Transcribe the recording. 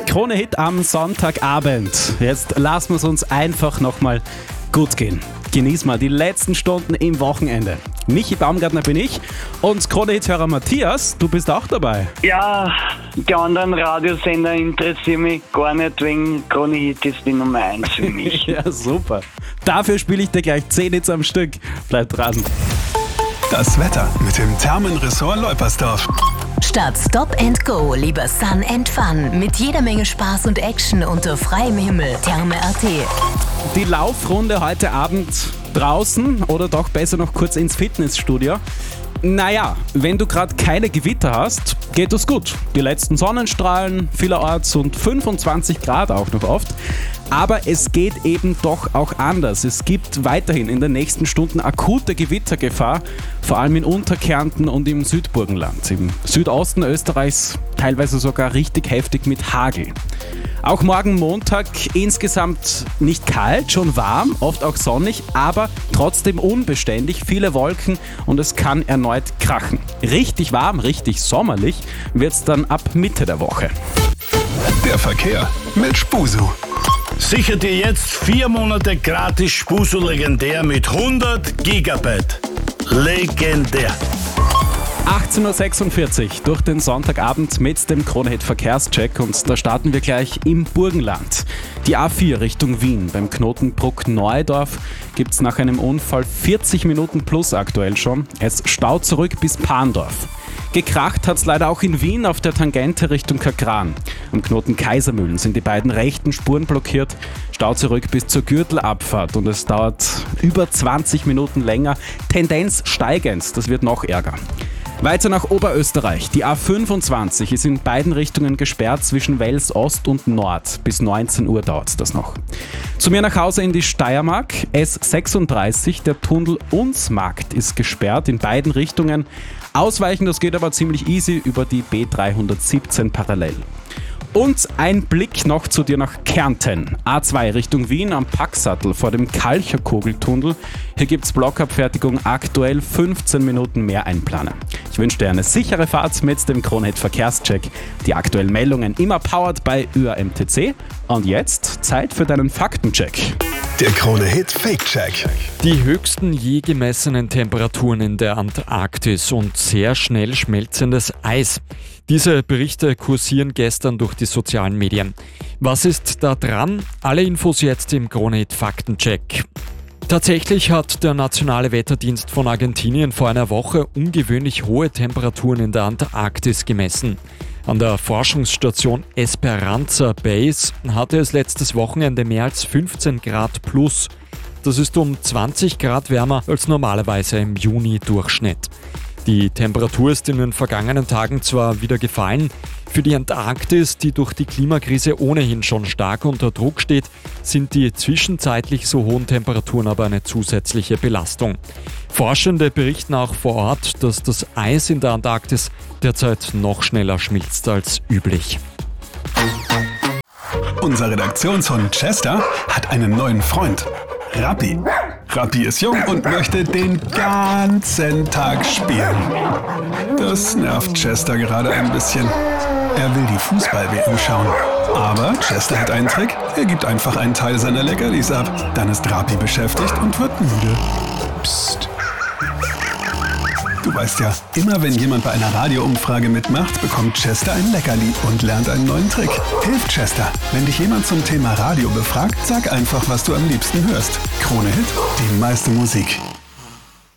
Krone-Hit am Sonntagabend. Jetzt lassen wir es uns einfach nochmal gut gehen. Genieß mal die letzten Stunden im Wochenende. Michi Baumgartner bin ich und Krone-Hit-Hörer Matthias, du bist auch dabei. Ja, die anderen Radiosender interessieren mich gar nicht, wegen Krone-Hit ist die Nummer 1 für mich. Ja, super. Dafür spiele ich dir gleich 10 Hits am Stück. Bleib dran. Das Wetter mit dem Thermenressort Leupersdorf. Statt Stop and Go lieber Sun and Fun. Mit jeder Menge Spaß und Action unter freiem Himmel. Therme.at. Die Laufrunde heute Abend draußen oder doch besser noch kurz ins Fitnessstudio. Naja, wenn du gerade keine Gewitter hast, geht das gut. Die letzten Sonnenstrahlen vielerorts und 25 Grad auch noch oft. Aber es geht eben doch auch anders. Es gibt weiterhin in den nächsten Stunden akute Gewittergefahr, vor allem in Unterkärnten und im Südburgenland. Im Südosten Österreichs teilweise sogar richtig heftig mit Hagel. Auch morgen Montag insgesamt nicht kalt, schon warm, oft auch sonnig, aber trotzdem unbeständig, viele Wolken und es kann erneut krachen. Richtig warm, richtig sommerlich wird es dann ab Mitte der Woche. Der Verkehr mit Spusu. Sicher dir jetzt 4 Monate gratis Spusu legendär mit 100 Gigabyte. Legendär. 18.46 Uhr durch den Sonntagabend mit dem Krone-Hit Verkehrscheck und da starten wir gleich im Burgenland. Die A4 Richtung Wien beim Knotenbruck Neudorf gibt es nach einem Unfall 40 Minuten plus aktuell schon. Es staut zurück bis Pandorf. Gekracht hat es leider auch in Wien auf der Tangente Richtung Kakran. Am Knoten Kaisermühlen sind die beiden rechten Spuren blockiert. Stau zurück bis zur Gürtelabfahrt und es dauert über 20 Minuten länger. Tendenz steigend, das wird noch ärger. Weiter nach Oberösterreich. Die A25 ist in beiden Richtungen gesperrt zwischen Wels Ost und Nord. Bis 19 Uhr dauert das noch. Zu mir nach Hause in die Steiermark. S36, der Tunnel Unsmarkt ist gesperrt in beiden Richtungen. Ausweichen, das geht aber ziemlich easy über die B317 parallel. Und ein Blick noch zu dir nach Kärnten. A2 Richtung Wien am Packsattel vor dem Kalcherkogeltunnel. Hier gibt's Blockabfertigung, aktuell 15 Minuten mehr einplanen. Ich wünsche dir eine sichere Fahrt mit dem Krone-Hit Verkehrscheck. Die aktuellen Meldungen immer powered bei ÖAMTC. Und jetzt Zeit für deinen Faktencheck. Der Krone-Hit Fake-Check. Die höchsten je gemessenen Temperaturen in der Antarktis und sehr schnell schmelzendes Eis. Diese Berichte kursieren gestern durch die sozialen Medien. Was ist da dran? Alle Infos jetzt im Krone-Hit Faktencheck. Tatsächlich hat der Nationale Wetterdienst von Argentinien vor einer Woche ungewöhnlich hohe Temperaturen in der Antarktis gemessen. An der Forschungsstation Esperanza Base hatte es letztes Wochenende mehr als 15 Grad plus. Das ist um 20 Grad wärmer als normalerweise im Juni-Durchschnitt. Die Temperatur ist in den vergangenen Tagen zwar wieder gefallen, für die Antarktis, die durch die Klimakrise ohnehin schon stark unter Druck steht, sind die zwischenzeitlich so hohen Temperaturen aber eine zusätzliche Belastung. Forschende berichten auch vor Ort, dass das Eis in der Antarktis derzeit noch schneller schmilzt als üblich. Unser Redaktionshund Chester hat einen neuen Freund. Rappi. Rappi ist jung und möchte den ganzen Tag spielen. Das nervt Chester gerade ein bisschen. Er will die Fußball-WM schauen. Aber Chester hat einen Trick. Er gibt einfach einen Teil seiner Leckerlis ab. Dann ist Rappi beschäftigt und wird müde. Psst. Du weißt ja, immer wenn jemand bei einer Radioumfrage mitmacht, bekommt Chester ein Leckerli und lernt einen neuen Trick. Hilft Chester. Wenn dich jemand zum Thema Radio befragt, sag einfach, was du am liebsten hörst. Krone-Hit, die meiste Musik.